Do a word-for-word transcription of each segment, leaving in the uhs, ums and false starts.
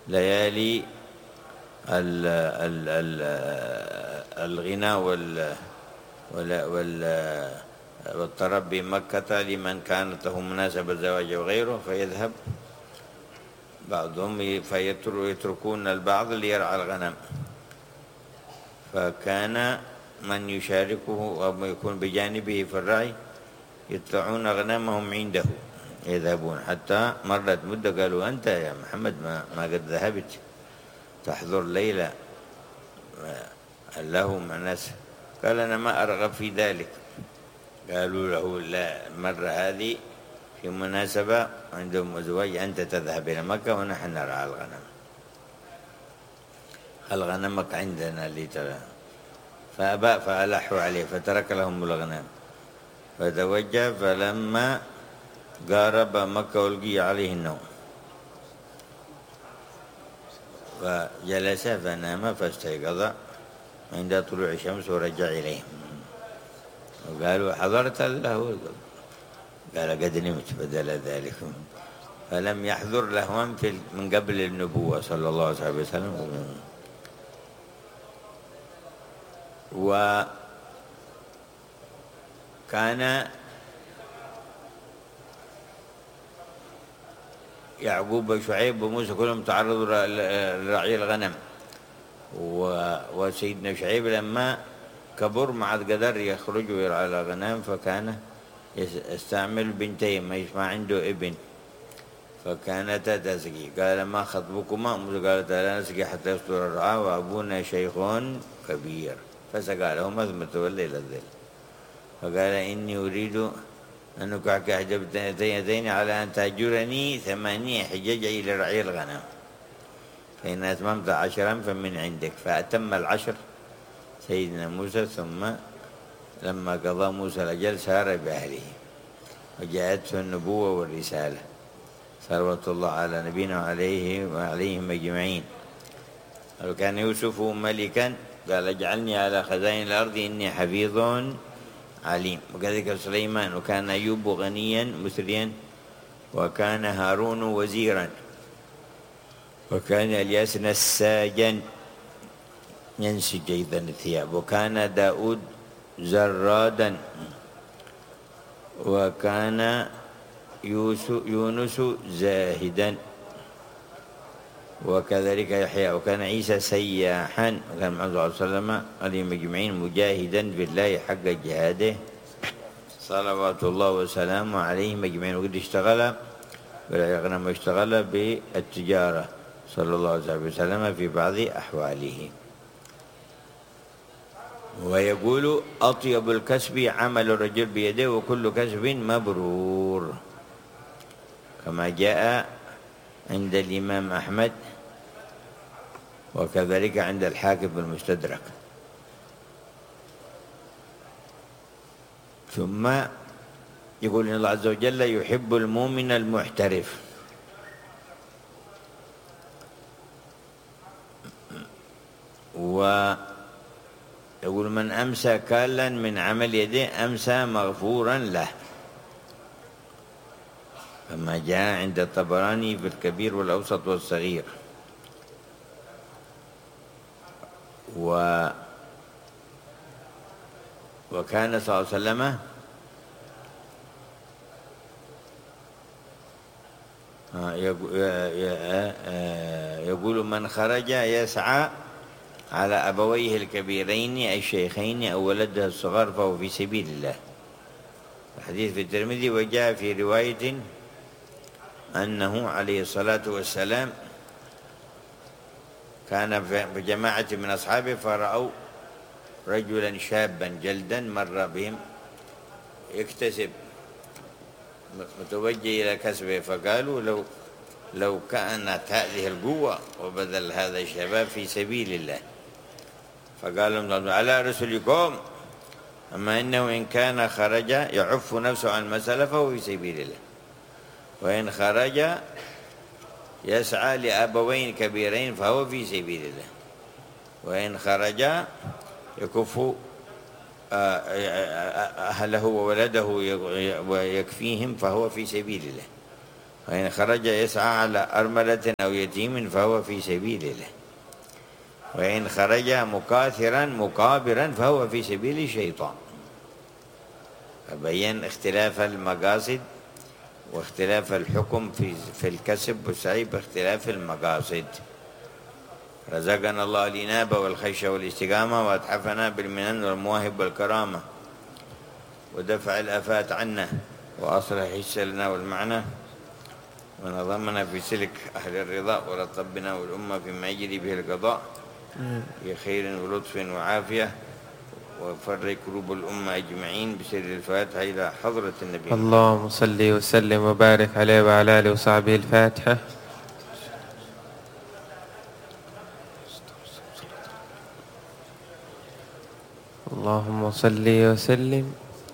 ليالي الغنى والطرب بمكة لمن كانت له مناسبة زواج وغيره، فيذهب بعضهم فيتركون البعض ليرعى الغنم. فكان من يشاركه أو يكون بجانبه في الرعي يطلعون غنمهم عنده، يذهبون حتى مرت مدة قالوا: أنت يا محمد ما, ما قد ذهبت تحضر ليلة له مع ناس؟ قال: أنا ما أرغب في ذلك. قالوا له: لا، مرة هذه في مناسبة عندهم أزواج، أنت تذهب إلى مكة ونحن نرعى الغنم، الغنمك عندنا لترى. فأبى، فألحوا عليه فترك لهم الغنم فتوجه. فلما قارب مكة ألقي عليه النوم فجلس فنام فاستيقظ عند طلوع الشمس ورجع إليهم وقالوا: حضرت له؟ قال: قد نمت بدل ذلك. فلم يحضر لهوا من قبل النبوة صلى الله عليه وسلم. وكان يعقوب وشعيب وموسى كلهم تعرضوا لرعي الغنم، وسيدنا شعيب لما كبر ما عاد قدر يخرج ويرعى الغنم، فكان يستعمل بنتين ما يسمع عنده ابن، فكانتا تسقي. قال: ما خطبكما؟ موسى قالت: لا نسقي حتى يصدر الرعاء وأبونا شيخ كبير. فسقى لهما ثم تولى إلى الظل. فقال: إني أريد أن أكعك إحدى البنتين على أن تأجرني ثمانية حجج إلى رعي الغنم، فإن أتممت عشرا فمن عندك. فأتم العشر سيدنا موسى. ثم لما قضى موسى الأجل سار بأهله وجاءته النبوة والرسالة، صلوات الله على نبينا وعليه وعليهم أجمعين. وكان يوسف ملكا، قال: اجعلني على خزائن الأرض إني حفيظ عليم. وكذلك سليمان. وكان أيوب غنيا مثريا، وكان هارون وزيرا، وكان الياس نساجا ينسج أيضا الثياب، وكان داود زرادا، وكان يونس زاهدا، وكذلك يحيى. وكان عيسى سياحا، وكان محمد صلى الله عليه وسلم عليهم أجمعين مجاهدا في الله حق جهاده، صلوات الله وسلامه عليهم أجمعين. وقد اشتغل بالغنم واشتغل بالتجارة صلى الله عليه وسلم في بعض أحواله. ويقول: أطيب الكسب عمل الرجل بيده وكل كسب مبرور، كما جاء عند الإمام أحمد، وكذلك عند الحاكم بالمستدرك. ثم يقول إن الله عز وجل يحب المؤمن المحترف. ويقول: من أمسى كالا من عمل يده أمسى مغفورا له، كما جاء عند الطبراني في الكبير والأوسط والصغير. و وكان صلى الله عليه وسلم يقول: من خرج يسعى على أبويه الكبيرين الشيخين أو ولده الصغار فهو في سبيل الله. الحديث في الترمذي. وجاء في رواية أنه عليه الصلاة والسلام كان في جماعة من أصحابه فرأوا رجلا شابا جلدا مر بهم يكتسب متوجه إلى كسبه، فقالوا: لو لو كانت هذه القوة وبذل هذا الشباب في سبيل الله. فقال لهم: على رسلكم، أما إنه إن كان خرج يعف نفسه عن المسألة فهو في سبيل الله، وإن خرج يسعى لأبوين كبيرين فهو في سبيل الله، وإن خرج يكف أهله وولده ويكفيهم فهو في سبيل الله. وإن خرج يسعى على أرملة أو يتيم فهو في سبيل الله، وإن خرج مكاثرا مكابرا فهو في سبيل الشيطان. فبين اختلاف المقاصد واختلاف الحكم في في الكسب والسعي باختلاف المقاصد. رزقنا الله الإنابة والخشية والاستقامة، وأتحفنا بالمنن والمواهب والكرامة، ودفع الآفات عنا، وأصلح حسنا والمعنى، ونظمنا في سلك أهل الرضا، ورتبنا والأمة فيما يجري به القضاء بخير ولطف وعافية، وفرق قلوب الأمة أجمعين بسر الفاتحة إلى حضرة النبي. اللهم صل وسلم وبارك عليه وعلى آله وصحبه. الفاتحة. اللهم صل وسلم.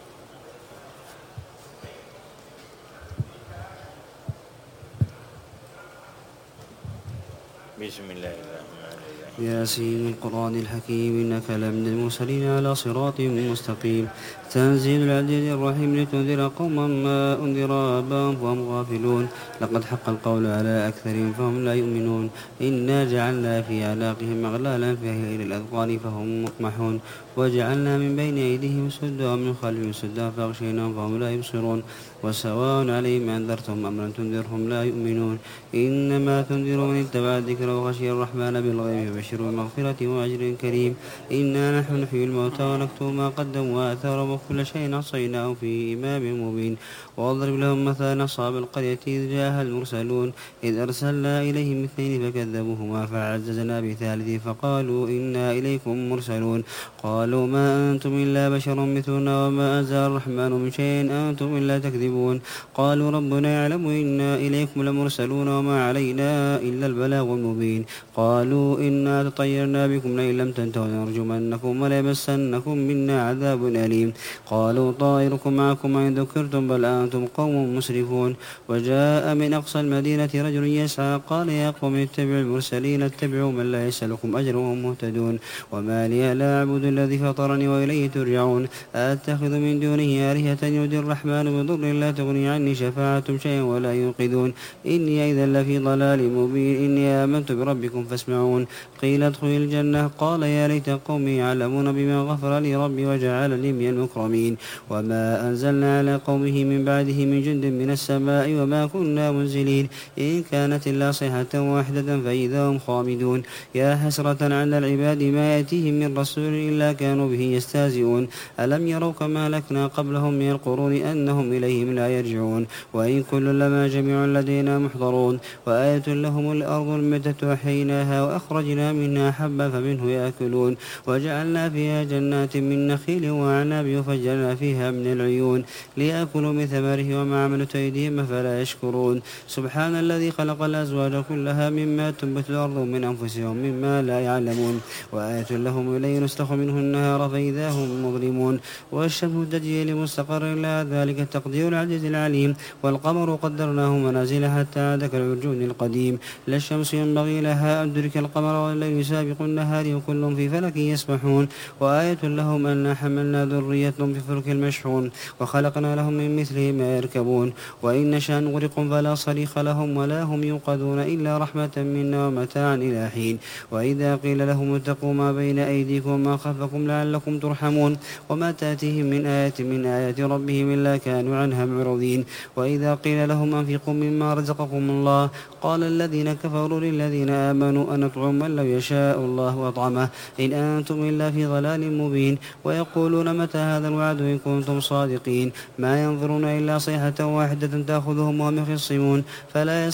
بسم الله الرحمن الرحيم. ياسين القرآن الحكيم إنك لمن المرسلين على صراط مستقيم. تنزيل العزيز الرحيم لتنذر قوما ما أنذر آباؤهم فهم غافلون. لقد حق القول على أكثرهم فهم لا يؤمنون. إنا جعلنا في أعناقهم أغلالا فهي إلى الأذقان فهم مقمحون. وجعلنا من بين أيديهم سدا ومن خلفهم سدا فأغشيناهم فهم لا يبصرون. وسواء عليهم أنذرتهم أم لم تنذرهم لا يؤمنون. إنما تنذر من اتبع الذكر وخشي الرحمن بالغيب فبشره بمغفرة وأجر كريم. إنا نحن نحيي الموتى ونكتب ما قدموا وآثارهم وكل شيء أحصيناه في إمام مبين. واضرب لهم مثلا أصحاب القرية إذ جاءها المرسلون إذ أرسلنا إليهم اثنين فكذبوهما فعززنا بثالث فقالوا إنا إليكم مرسلون. قالوا ما أنتم إلا بشر مثلنا وما أنزل الرحمن من شيء أنتم إلا تكذبون. قالوا ربنا يعلم إنا إليكم لمرسلون وما علينا إلا البلاغ المبين. قالوا إنا تطيرنا بكم لئن لم تنتهوا لنرجمنكم وليمسنكم منا عذاب أليم. قالوا طائركم معكم إن ذكرتم بل أنتم قوم مسرفون. وجاء من أقصى المدينة رجل يسعى قال يا قوم اتبعوا المرسلين اتبعوا من لا يسألكم أجرا وهم مهتدون. وما لي لا أعبد الذي فطرني وإليه ترجعون. أتخذ من دونه آلهة يؤدي الرحمن بضر لا تغني عني شفاعتهم شيئا ولا ينقذون. إني إذا لفي ضلال مبين. إني آمنت بربكم فاسمعون. قيل ادخلوا الجنة قال يا ليت قومي يعلمون بما غفر لي ربي وجعلني من المكرمين. وما أنزلنا على قومه من بعده من جند من السماء وما كنا منزلين. إن كانت إلا صيحة واحدة فإذا هم خامدون. يا حسرة على العباد ما يأتيهم من رسول إلا كانوا به يستهزئون. ألم يروا كما أهلكنا قبلهم من القرون أنهم إليهم لا يرجعون. وإن كل لما جميع لدينا محضرون. وآية لهم الأرض الميتة أحييناها وأخرجنا منها حبا فمنه يأكلون. وجعلنا فيها جنات من نخيل وأعناب وفجرنا فيها من العيون ليأكلوا من ثمره وما عملت أيديهم فلا يشكرون. سبحان الذي خلق الأزواج كلها مما تنبت الأرض من أنفسهم مما لا يعلمون. وآية لهم الليل نسلخ منه النهار فإذا هم مظلمون. والشمس تجري لمستقر لها ذلك التقدير العزيز العليم. والقمر قدرناه منازل حتى عاد كالعرجون القديم. لا الشمس ينبغي لها أن تدرك القمر والليل سابق النهار وكل في فلك يسبحون. وآية لهم أنا حملنا ذريتهم في فلك المشحون وخلقنا لهم من مثله ما يركبون. وإن نشأ نغرقهم فلا صريخ لهم ولا هم ينقذون إلا رحمة منا ومتاعا إلى حين. وإذا قيل لهم اتقوا ما بين أيديكم وما خلفكم لعلكم ترحمون. وما تأتيهم من آية من آيات ربهم إلا كانوا عنها معرضين. وإذا قيل لهم أنفقوا مما رزقكم الله قال الذين كفروا للذين آمنوا أنطعم من لو يشاء الله أطعمه إن أنتم إلا في ضلال مبين. ويقولون متى هذا الوعد إن كنتم صادقين. ما ينظرون إلا صيحة واحدة تأخذهم وهم يخصمون فلا,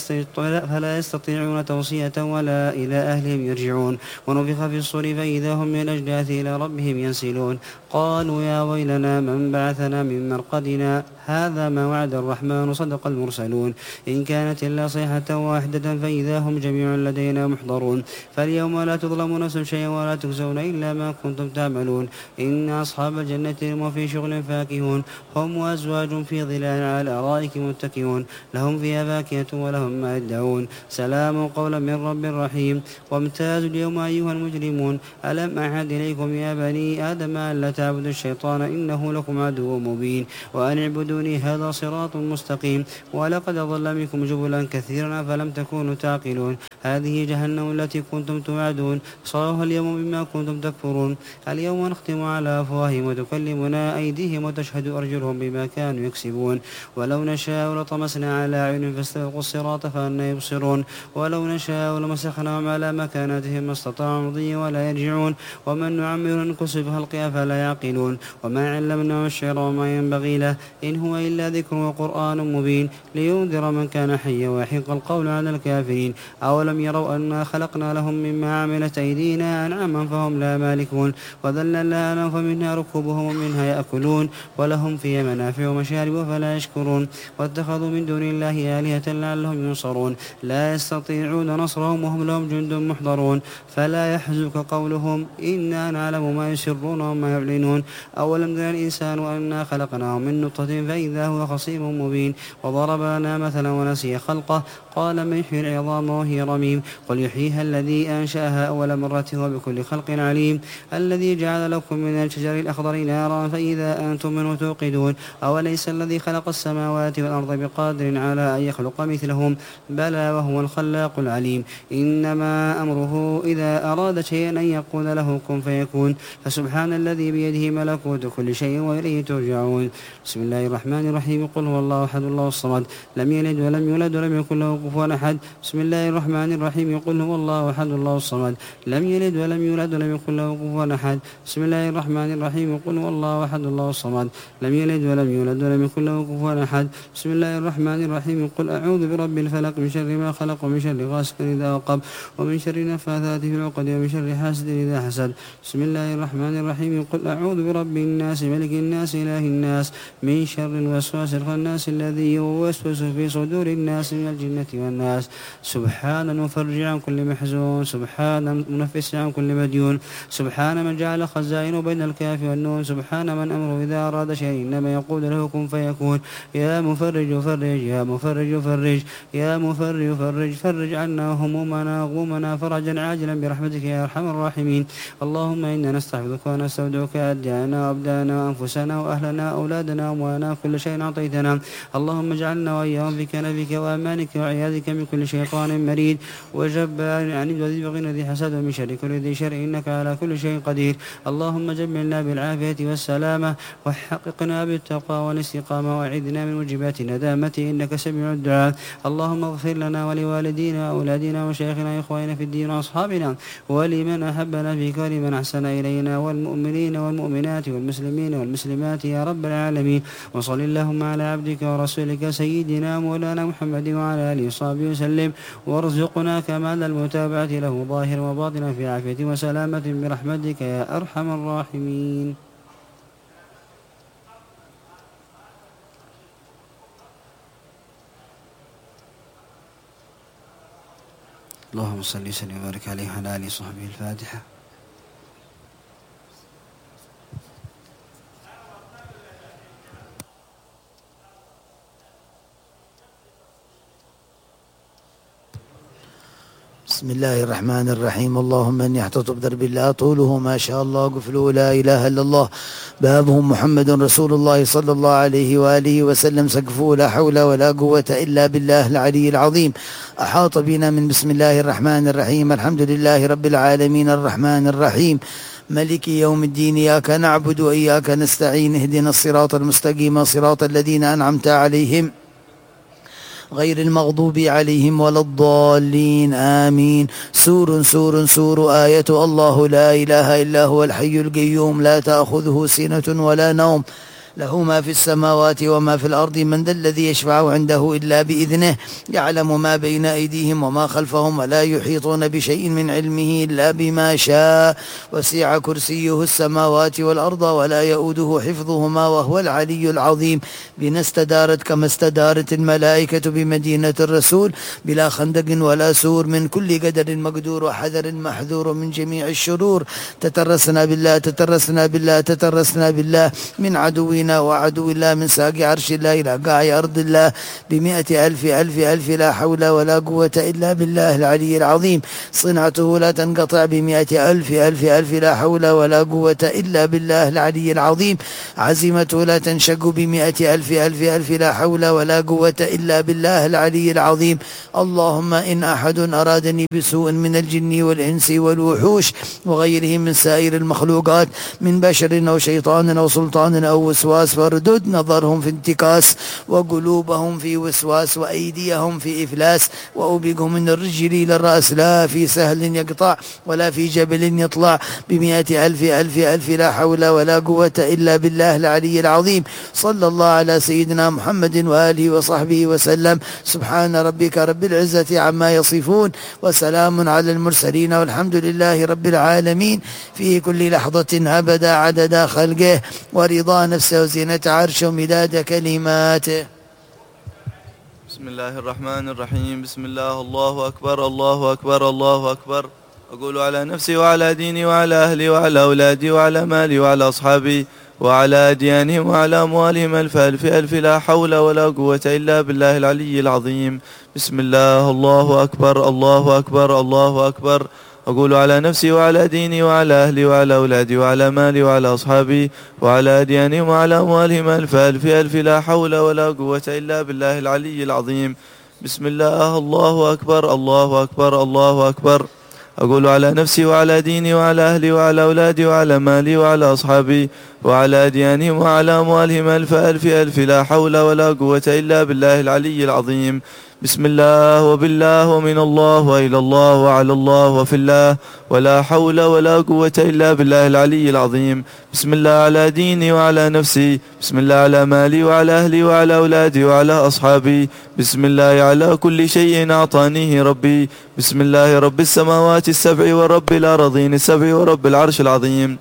فلا يستطيعون توصية ولا إلى أهلهم يرجعون. ونفخ في الصور فإذا هم من الأجداث إلى ربهم ينسلون. قالوا يا ويلنا من بعثنا من مرقدنا هذا ما وعد الرحمن صدق المرسلون. إن كانت إلا صيحة واحدة فإذا هم جميع لدينا محضرون. فاليوم لا تظلمون نفس شيئا ولا تجزون إلا ما كنتم تعملون. إن أصحاب الجنة هم في شغل فاكهون هم وأزواج في ظلال على الأرائك متكئون لهم فيها فاكهة ولهم ما يدعون. سلام قولا من رب رحيم. وامتازوا اليوم أيها المجرمون ألم أعهد إليكم يا بني آدم ألا تعبدوا الشيطان إنه لكم عدو مبين. وأن اعبدوا دوني هذا صراط مستقيم ولقد أضل منكم جبلا كثيرا فلم تكونوا تعقلون هذه جهنم التي كنتم توعدون صلوها اليوم بما كنتم تكفرون اليوم نختم على أفواههم وتكلمنا أيديهم وتشهد أرجلهم بما كانوا يكسبون ولو نشاء لطمسنا على أعينهم فاستبقوا الصراط فأنى يبصرون ولو نشاء لمسخناهم على مكانتهم ما استطاعوا مضيا ولا يرجعون ومن نعمر نكسب في الخلق أفلا يعقلون وما علمناه الشعر وما ينبغي له إن هو إلا ذكر وقرآن مبين لينذر من كان حيا ويحق القول على الكافرين أولم يروا أنا خلقنا لهم مما عملت أيدينا أنعاما فهم لا مالكون وذللنا لهم فمنها ركوبهم ومنها يأكلون ولهم فيها منافع ومشارب فلا يشكرون واتخذوا من دون الله آلهة لعلهم ينصرون لا يستطيعون نصرهم وهم لهم جند محضرون فلا يحزنك قولهم إنا نعلم ما يسرون وما يعلنون أولم يرى الإنسان أنا خلقناه من نطفة فإذا هو خصيم مبين وضرب لنا مثلا ونسي خلقه قال من يحيي العظام وهي رميم قل يحييها الذي أنشأها أول مرة وبكل خلق عليم الذي جعل لكم من الشجر الأخضر نارا فإذا أنتم منه توقدون أوليس الذي خلق السماوات والأرض بقادر على أن يخلق مثلهم بلى وهو الخلاق العليم إنما أمره إذا أراد شيئا أن يقول له كن فيكون فسبحان الذي بيده ملكوت كل شيء وإليه ترجعون بسم الله الرحمن الرحيم قل هو الله أحد الله الصمد لم يلد ولم يولد ولم يكن له كفوا أحد بسم الله الرحمن الرحيم قل هو الله أحد الله الصمد لم يلد ولم يولد ولم يكن له كفوا أحد بسم الله الرحمن الرحيم قل هو الله أحد الله الصمد لم يلد ولم يولد ولم يكن له كفوا أحد بسم الله الرحمن الرحيم قل أعوذ برب الفلق من شر ما خلق ومن شر غاسق إذا وقب ومن شر النفاثات في العقد ومن شر حاسد إذا حسد بسم الله الرحمن الرحيم قل أعوذ برب الناس ملك الناس إله الناس من شر الوسواس الخناس الذي يوسوس في صدور الناس من الجنة والناس سبحان المفرج عن كل محزون سبحان المنفس عن كل مديون سبحان من جعل خزائن بين الكاف والنون سبحان من أمره إذا أراد شيئا إنما يقول له كن فيكون يا مفرج فرج يا مفرج فرج يا مفرج فرج فرج عنا همومنا غمومنا فرجا عاجلا برحمتك يا أرحم الراحمين اللهم إنا نستحفظك ونستودعك أديانا وأبدانا وأنفسنا وأهلنا أولادنا وأموالنا كل شيء أعطيتنا اللهم اجعلنا وإياهم في كنفك وأمانك وعياذك من كل شيطان مريد وجبار عنيد وذي بغي وذي حسد ومن شر كل ذي شر إنك على كل شيء قدير اللهم جملنا بالعافية والسلامة وحققنا بالتقوى والاستقامة وأعذنا من موجبات الندامة إنك سميع الدعاء اللهم اغفر لنا ولوالدينا وأولادنا وشيخنا وإخواننا في الدين وأصحابنا ولمن أحبنا فيك ولمن أحسن إلينا والمؤمنين والمؤمنات والمسلمين والمسلمات يا رب العالمين وصل اللهم على عبدك ورسولك سيدنا مولانا محمد وعلى آله وصحبه وسلم وارزقنا كمال المتابعة له ظاهر وباطنا في عافية وسلامة برحمتك يا أرحم الراحمين. اللهم صل وسلم وبارك عليه وعلى آله وصحبه. الفاتحة. بسم الله الرحمن الرحيم اللهم اني احتطب بدرب الله طوله ما شاء الله قفله لا اله الا الله بابهم محمد رسول الله صلى الله عليه واله وسلم سقفه لا حول ولا قوه الا بالله العلي العظيم احاط بنا من بسم الله الرحمن الرحيم الحمد لله رب العالمين الرحمن الرحيم ملك يوم الدين إياك نعبد وإياك نستعين اهدنا الصراط المستقيم صراط الذين أنعمت عليهم غير المغضوب عليهم ولا الضالين آمين. سور سور سور آية الله لا إله إلا هو الحي القيوم لا تأخذه سنة ولا نوم له ما في السماوات وما في الأرض من ذا الذي يشفع عنده إلا بإذنه يعلم ما بين أيديهم وما خلفهم ولا يحيطون بشيء من علمه إلا بما شاء وسع كرسيه السماوات والأرض ولا يؤوده حفظهما وهو العلي العظيم. بنا استدارت كما استدارت الملائكة بمدينة الرسول بلا خندق ولا سور من كل قدر مقدور وحذر محذور من جميع الشرور تترسنا بالله تترسنا بالله تترسنا بالله من عدونا عدونا وعدو الله من ساق عرش الله إلى قاع أرض الله بمئة ألف ألف ألف لا حول ولا قوة إلا بالله العلي العظيم. صنعته لا تنقطع بمئة ألف ألف ألف لا حول ولا قوة إلا بالله العلي العظيم. عزيمته لا تنشق بمئة ألف ألف ألف لا حول ولا قوة إلا بالله العلي العظيم. اللهم إن أحد أرادني بسوء من الجن والإنس والوحوش وغيرهم من سائر المخلوقات من بشر أو شيطان أو سلطان أو وسواس فاردد نظرهم في انتكاس وقلوبهم في وسواس وأيديهم في إفلاس وأوبقهم من الرجل إلى الرأس لا في سهل يقطع ولا في جبل يطلع بمئة ألف ألف ألف لا حول ولا قوة إلا بالله العلي العظيم. صلى الله على سيدنا محمد وآله وصحبه وسلم. سبحان ربك رب العزة عما يصفون وسلام على المرسلين والحمد لله رب العالمين في كل لحظة أبدا عدد خلقه ورضا نفسه وزينة عرشه ومداد كلماته. بسم الله الرحمن الرحيم. بسم الله الله أكبر الله أكبر الله أكبر. أقول على نفسي وعلى ديني وعلى أهلي وعلى أولادي وعلى مالي وعلى أصحابي وعلى أديانهم وعلى أموالهم ألف ألف ألف لا حول ولا قوة إلا بالله العلي العظيم. بسم الله الله أكبر الله أكبر الله أكبر. أقول على نفسي وعلى ديني وعلى أهلي وعلى أولادي وعلى مالي وعلى أصحابي وعلى أديانهم وعلى أموالهم ألف ألف ألف لا حول ولا قوة إلا بالله العلي العظيم. بسم الله الله أكبر الله أكبر الله أكبر. أقول على نفسي وعلى ديني وعلى أهلي وعلى أولادي وعلى مالي وعلى أصحابي وعلى أديانهم وعلى أموالهم ألف ألف ألف لا حول ولا قوة إلا بالله العلي العظيم. بسم الله وبالله ومن الله وإلى الله وعلى الله وفي الله ولا حول ولا قوة إلا بالله العلي العظيم. بسم الله على ديني وعلى نفسي. بسم الله على مالي وعلى أهلي وعلى أولادي وعلى أصحابي. بسم الله على كل شيء أعطانيه ربي. بسم الله رب السماوات السبع ورب الأرضين السبع ورب العرش العظيم.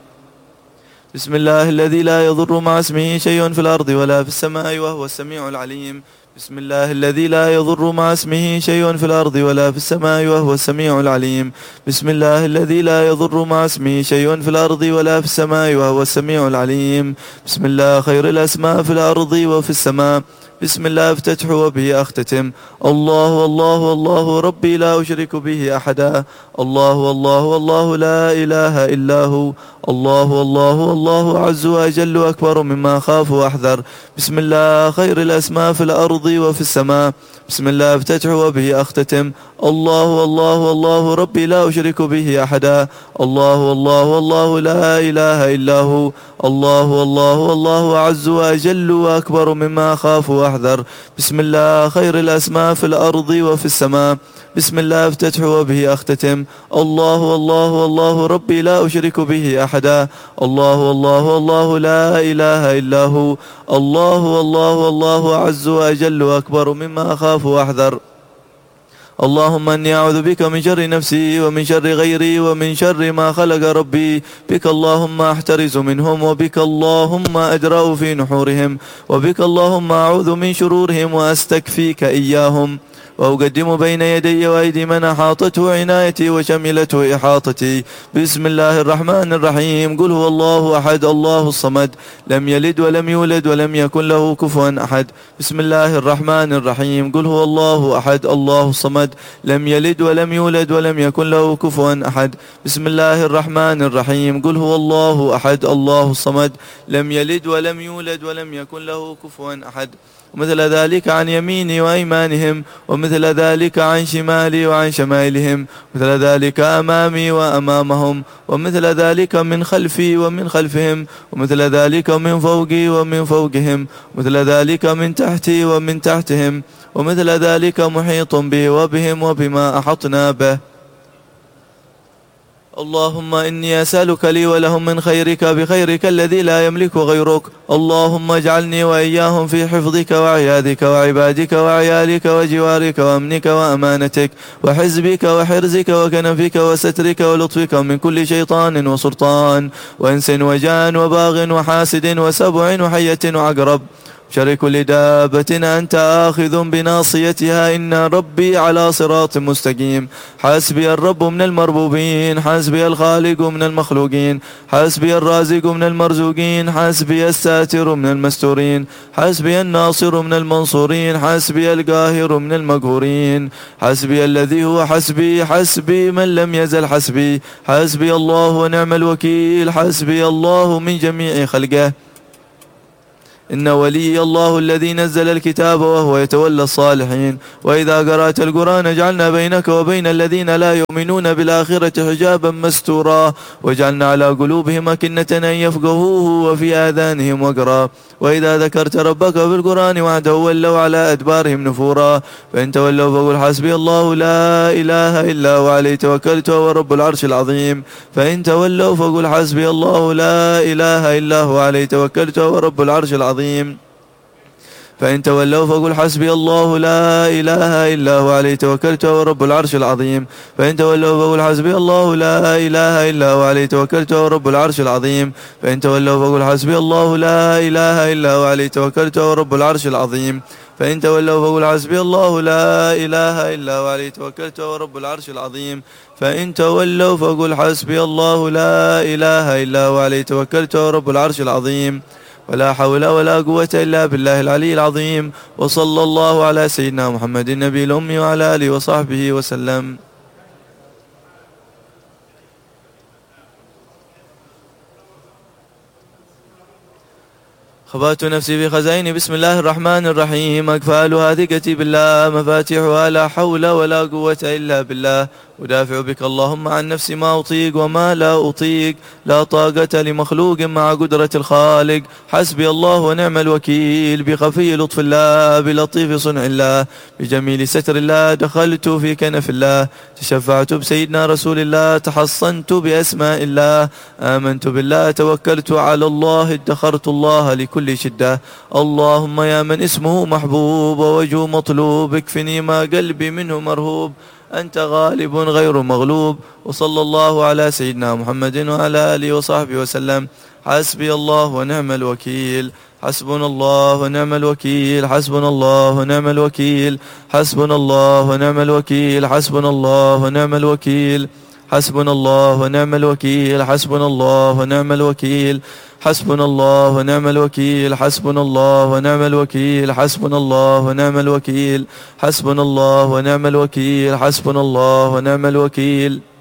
بسم الله الذي لا يضر مع اسمه شيء في الأرض ولا في السماء وهو السميع العليم. بسم الله الذي لا يضر مع اسمه شيء في الأرض ولا في السماء وهو السميع العليم. بسم الله الذي لا يضر مع اسمه شيء في الأرض ولا في السماء وهو السميع العليم. بسم الله خير الأسماء في الأرض وفي السماء. بسم الله افتتح وبه أختتم. الله الله الله ربي لا أشرك به أحدا. الله الله الله لا إله إلا هو. الله الله الله عز وجل أكبر مما أخاف وأحذر. بسم الله خير الأسماء في الأرض وفي السماء. بسم الله افتتح وبه أختتم. الله الله الله ربي لا أشرك به أحدا. الله الله الله لا إله إلا هو. الله الله الله عز وجل وأكبر مما أخاف وأحذر. بسم الله خير الأسماء في الأرض وفي السماء. بسم الله افتتح وبه أختتم. الله الله الله ربي لا أشرك به أحدا. الله الله الله لا إله إلا هو. الله الله الله عز وجل أكبر مما أخاف وأحذر. اللهم أني أعوذ بك من شر نفسي ومن شر غيري ومن شر ما خلق ربي. بك اللهم أحترز منهم وبك اللهم أدرأ في نحورهم وبك اللهم أعوذ من شرورهم وأستكفيك إياهم. وأقدم بين يدي وأيدي من أحاطته عنايتي وشملته إحاطتي. بسم الله الرحمن الرحيم. قل هو الله أحد الله الصمد لم يلد ولم يولد ولم يكن له كفوا أحد. بسم الله الرحمن الرحيم. قل هو الله أحد الله الصمد لم يلد ولم يولد ولم يكن له كفوا أحد. بسم الله الرحمن الرحيم. قل هو الله أحد الله الصمد لم يلد ولم يولد ولم يكن له كفوا أحد. ومثل ذلك عن يميني وأيمانهم ومثل ذلك عن شمالي وعن شمائلهم مثل ذلك أمامي وأمامهم ومثل ذلك من خلفي ومن خلفهم ومثل ذلك من فوقي ومن فوقهم ومثل ذلك من تحتي ومن تحتهم ومثل ذلك محيط بي وبهم وبما أحطنا به. اللهم إني أسألك لي ولهم من خيرك بخيرك الذي لا يملك غيرك. اللهم اجعلني وإياهم في حفظك وعياذك وعبادك وعيالك وجوارك وأمنك وأمانتك وحزبك وحرزك وكنفك وسترك ولطفك من كل شيطان وسلطان وإنس وجان وباغ وحاسد وسبع وحية وعقرب شر كل دابة أنت آخذ بناصيتها إن ربي على صراط مستقيم. حسبي الرب من المربوبين، حسبي الخالق من المخلوقين، حسبي الرازق من المرزوقين، حسبي الساتر من المستورين، حسبي الناصر من المنصورين، حسبي القاهر من المقهورين، حسبي الذي هو حسبي، حسبي من لم يزل حسبي، حسبي الله ونعم الوكيل، حسبي الله من جميع خلقه. إن ولي الله الذي نزل الكتاب وهو يتولى الصالحين. وإذا قرأت القرآن جعلنا بينك وبين الذين لا يؤمنون بالآخرة حجابا مستورا وجعلنا على قلوبهم أكنة أن يفقهوه وفي آذانهم وقرا. وإذا ذكرت ربك بالقرآن وحده ولوا على أدبارهم نفورا. فإن تولوا فقل حسبي الله لا إله إلا هو عليه توكلت وهو رب العرش العظيم. فإن تولوا فقل حسبي الله لا إله إلا هو عليه توكلت وهو رب العرش العظيم. فإن تولوا فقل حسبي الله لا إله إلا هو عليه توكلت وهو رب العرش العظيم. فإن تولوا فقل حسبي الله لا إله إلا هو عليه توكلت وهو رب العرش العظيم. فإن تولوا فقل حسبي الله لا إله إلا هو عليه توكلت وهو رب العرش العظيم. فإن تولوا فقل حسبي الله لا إله إلا هو عليه توكلت وهو رب العرش العظيم. فإن تولوا فقل حسبي الله لا إله إلا هو عليه توكلت وهو رب العرش العظيم. ولا حول ولا قوة إلا بالله العلي العظيم. وصلى الله على سيدنا محمد النبي الأمي وعلى آله وصحبه وسلم. خبأت نفسي في خزائن بسم الله الرحمن الرحيم. أكفالها ثقتي بالله، مفاتيحها لا حول ولا قوة إلا بالله. أدافع بك اللهم عن نفسي ما أطيق وما لا أطيق، لا طاقة لمخلوق مع قدرة الخالق. حسبي الله ونعم الوكيل. بخفي لطف الله، بلطيف صنع الله، بجميل ستر الله دخلت في كنف الله. تشفعت بسيدنا رسول الله، تحصنت بأسماء الله، آمنت بالله، توكلت على الله، ادخرت الله لكل شدة. اللهم يا من اسمه محبوب ووجهه مطلوب، اكفني ما قلبي منه مرهوب، أنت غالب غير مغلوب. وصلى الله على سيدنا محمد وعلى آله وصحبه وسلم. حسبي الله ونعم الوكيل. حسبنا الله ونعم الوكيل. حسبنا الله ونعم الوكيل. حسبنا الله ونعم الوكيل. حسبنا الله ونعم الوكيل. حسبنا الله ونعم الوكيل. حسبنا الله ونعم الوكيل. حسبنا الله ونعم الوكيل. حسبنا الله ونعم الوكيل. حسبنا الله ونعم الوكيل. حسبنا الله ونعم الوكيل. حسبنا الله ونعم الوكيل.